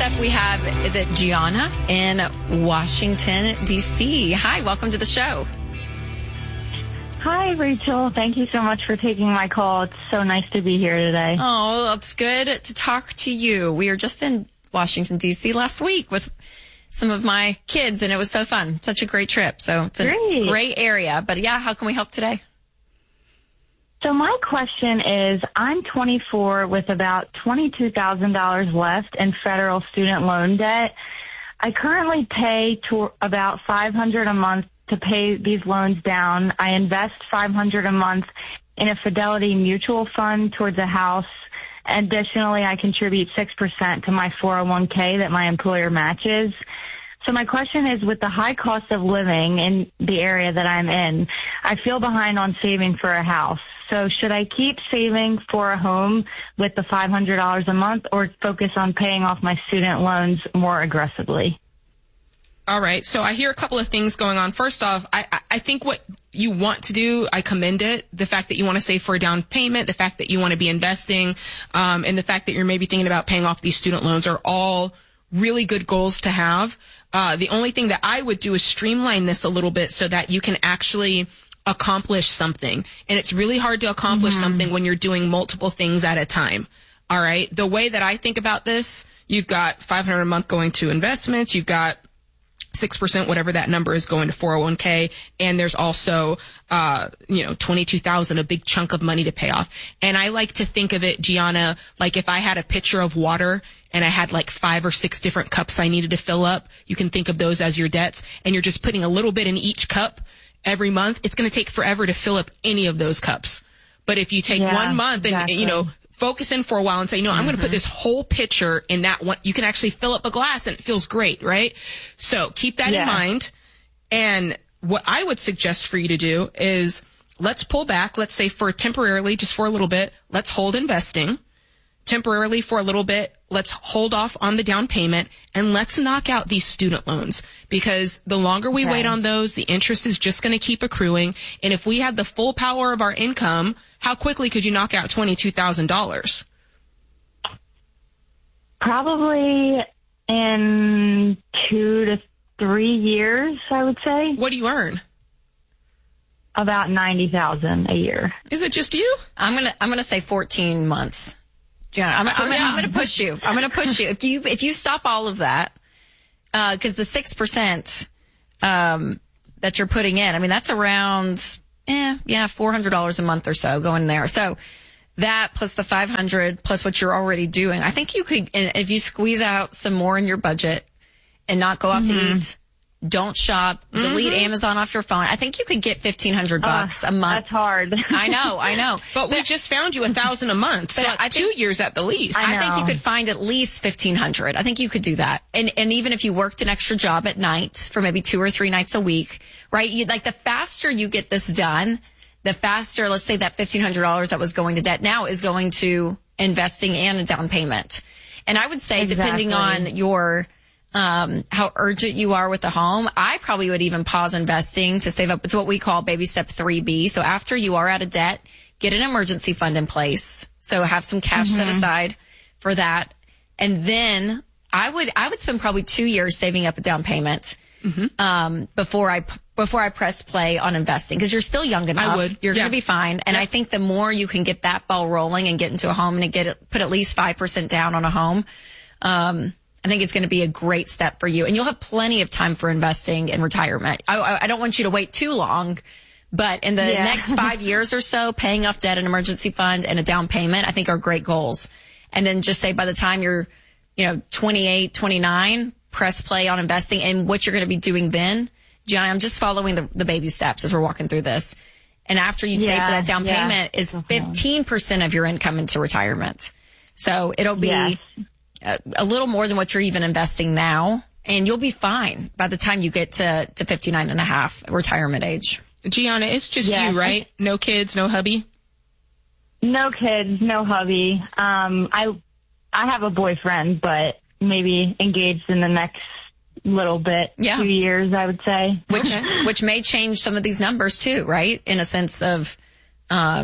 up, we have, is it Gianna in Washington, D.C. Hi, welcome to the show. Hi, Rachel. Thank you so much for taking my call. It's so nice to be here today. Oh, it's good to talk to you. We were just in Washington, D.C. last week with some of my kids, and it was so fun. Such a great trip. So it's a great area. But yeah, how can we help today? So my question is, I'm 24 with about $22,000 left in federal student loan debt. I currently pay about $500 a month to pay these loans down. I invest $500 a month in a Fidelity mutual fund towards a house. Additionally, I contribute 6% to my 401k that my employer matches. So my question is, with the high cost of living in the area that I'm in, I feel behind on saving for a house. So should I keep saving for a home with the $500 a month or focus on paying off my student loans more aggressively? All right. So I hear a couple of things going on. First off, I think what you want to do, I commend it. The fact that you want to save for a down payment, the fact that you want to be investing, and the fact that you're maybe thinking about paying off these student loans are all really good goals to have. The only thing that I would do is streamline this a little bit so that you can actually accomplish something. And it's really hard to accomplish something when you're doing multiple things at a time. All right. The way that I think about this, you've got $500 a month going to investments. You've got 6%, whatever that number is, going to 401k. And there's also, $22,000, a big chunk of money to pay off. And I like to think of it, Gianna, like if I had a pitcher of water and I had like 5 or 6 different cups I needed to fill up, you can think of those as your debts, and you're just putting a little bit in each cup every month. It's going to take forever to fill up any of those cups. But if you take 1 month and, focus in for a while and say, I'm going to put this whole pitcher in that one. You can actually fill up a glass and it feels great, right? So keep that in mind. And what I would suggest for you to do is let's pull back. Let's say just for a little bit, let's hold investing. Temporarily for a little bit, let's hold off on the down payment, and let's knock out these student loans, because the longer we wait on those, the interest is just going to keep accruing. And if we had the full power of our income, how quickly could you knock out $22,000? Probably in 2 to 3 years, I would say. What do you earn? About $90,000 a year. Is it just you? I'm gonna say 14 months. Yeah, I'm going to push you. I'm going to push you. If you stop all of that, because the 6% that you're putting in, I mean, that's around, $400 a month or so going there. So that plus the 500 plus what you're already doing, I think you could, if you squeeze out some more in your budget and not go out to eat, don't shop, delete Amazon off your phone, I think you could get $1,500 a month. That's hard. I know. But we just found you $1,000 a month. So I think 2 years at the least. I think you could find at least $1,500. I think you could do that. And even if you worked an extra job at night for maybe 2 or 3 nights a week, right? The faster you get this done, the faster, let's say that $1,500 that was going to debt now is going to investing and a down payment. And I would say, depending on your, how urgent you are with the home, I probably would even pause investing to save up. It's what we call baby step 3B. So after you are out of debt, get an emergency fund in place. So have some cash set aside for that. And then I would spend probably 2 years saving up a down payment, before I press play on investing. Cause you're still young enough. I would. You're going to be fine. And I think the more you can get that ball rolling and get into a home and put at least 5% down on a home, I think it's going to be a great step for you, and you'll have plenty of time for investing in retirement. I don't want you to wait too long, but in the next 5 years or so, paying off debt, an emergency fund, and a down payment, I think are great goals. And then just say by the time you're, 28, 29, press play on investing, and what you're going to be doing then. Gianna, I'm just following the baby steps as we're walking through this. And after you save for that down payment is 15% of your income into retirement. So it'll be a little more than what you're even investing now, and you'll be fine by the time you get to 59 and a half retirement age. Gianna, it's just you, right? No kids, no hubby? No kids, no hubby. I have a boyfriend, but maybe engaged in the next little bit, 2 years, I would say. Which may change some of these numbers too, right? In a sense of,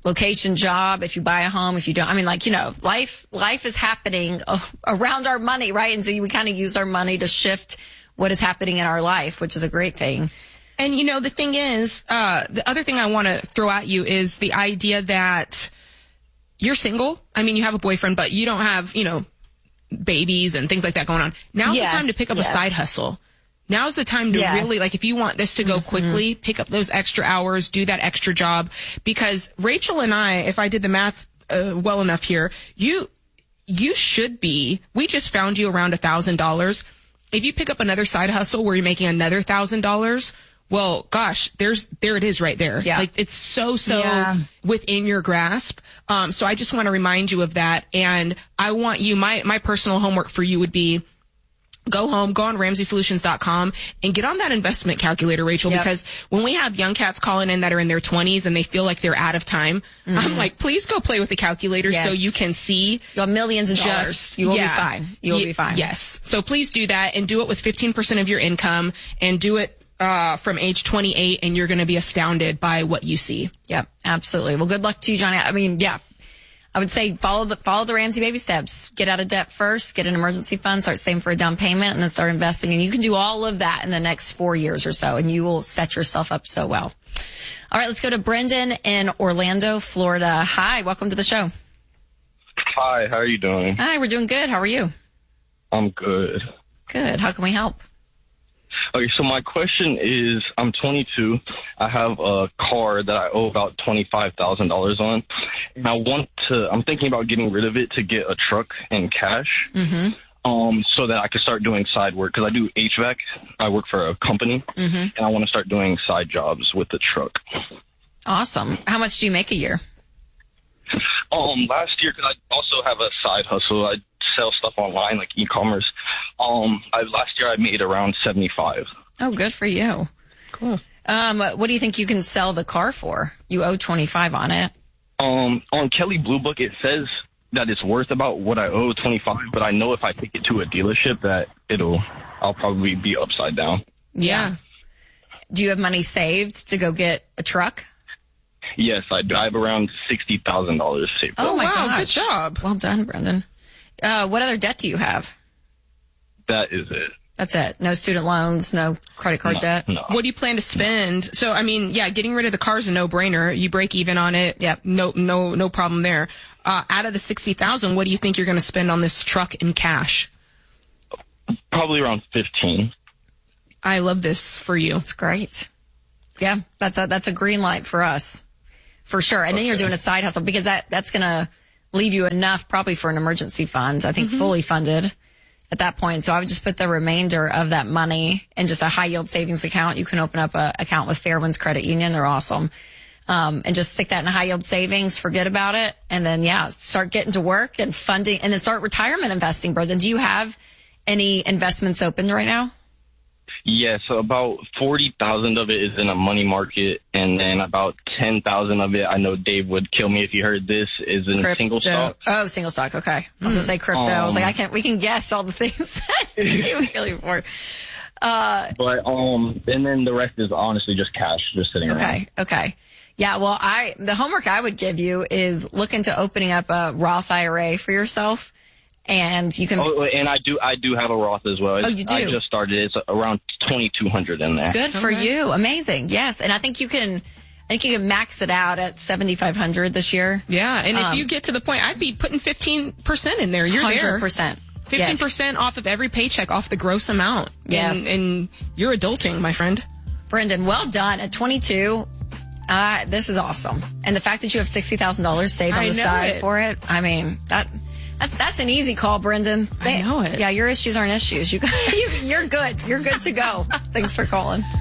location, job, if you buy a home, if you don't. I mean, like, you know, life is happening around our money, right? And so we kind of use our money to shift what is happening in our life, which is a great thing. And, you know, the thing is, the other thing I want to throw at you is the idea that you're single. I mean, you have a boyfriend, but you don't have, you know, babies and things like that going on. Now's the time to pick up a side hustle. Now's the time to really, like, if you want this to go quickly, pick up those extra hours, do that extra job. Because Rachel and I, if I did the math well enough here, you should be, we just found you around $1,000. If you pick up another side hustle where you're making another $1,000, well, gosh, there it is right there. Yeah. Like, it's so within your grasp. So I just want to remind you of that. And I want you, my personal homework for you would be, go home, go on RamseySolutions.com and get on that investment calculator, Rachel, because when we have young cats calling in that are in their 20s and they feel like they're out of time, I'm like, please go play with the calculator so you can see. You'll have millions of dollars. You will be fine. You will be fine. Yes. So please do that and do it with 15% of your income and do it from age 28, and you're going to be astounded by what you see. Yep, absolutely. Well, good luck to you, Johnny. I mean, I would say follow the Ramsey baby steps. Get out of debt first, get an emergency fund, start saving for a down payment, and then start investing. And you can do all of that in the next 4 years or so, and you will set yourself up so well. All right, let's go to Brendan in Orlando, Florida. Hi, welcome to the show. Hi, how are you doing? Hi, we're doing good. How are you? I'm good. Good. How can we help? Okay, so my question is, I'm 22. I have a car that I owe about $25,000 on. And I'm thinking about getting rid of it to get a truck in cash. So that I can start doing side work. Because I do HVAC. I work for a company. And I want to start doing side jobs with the truck. Awesome. How much do you make a year? Last year, because I also have a side hustle. I sell stuff online, like e-commerce. Last year I made around 75. Oh, good for you. Cool. What do you think you can sell the car for? You owe 25 on it. On Kelley Blue Book, it says that it's worth about what I owe, 25, but I know if I take it to a dealership that I'll probably be upside down. Yeah. Do you have money saved to go get a truck? Yes, I do. I have around $60,000 saved. Oh, my wow, gosh. good job. Well done, Brendan. What other debt do you have? That is it. That's it. No student loans, no credit card debt? No. What do you plan to spend? So, I mean, getting rid of the car is a no-brainer. You break even on it. Yep. No problem there. Out of the $60,000, what do you think you're going to spend on this truck in cash? Probably around 15. I love this for you. That's great. Yeah, that's a green light for us. For sure. And then you're doing a side hustle because that's going to leave you enough probably for an emergency fund, I think fully funded at that point. So I would just put the remainder of that money in just a high yield savings account. You can open up an account with Fairwinds Credit Union. They're awesome. And just stick that in a high yield savings, forget about it. And then, start getting to work and funding and then start retirement investing, Brendan. Do you have any investments open right now? Yeah, so about 40,000 of it is in a money market, and then about 10,000 of it, I know Dave would kill me if he heard this, is in single stock. Oh, single stock. Okay. I was gonna say crypto. I was like, we can guess all the things he would kill you for. And then the rest is honestly just cash, just sitting around. Okay. Yeah. Well, the homework I would give you is look into opening up a Roth IRA for yourself. And you can. Oh, and I do have a Roth as well. Oh, you do? I just started. It's around 2,200 in there. Good for you. Amazing. Yes. And I think you can max it out at 7,500 this year. Yeah. And if you get to the point, I'd be putting 15% in there. You're 100%. 15% off of every paycheck, off the gross amount. Yes. And you're adulting, my friend. Brendan, well done. At 22, this is awesome. And the fact that you have $60,000 saved on the side for it, I mean, that's an easy call, Brendan. I know it. Yeah, your issues aren't issues. You're good. You're good to go. Thanks for calling.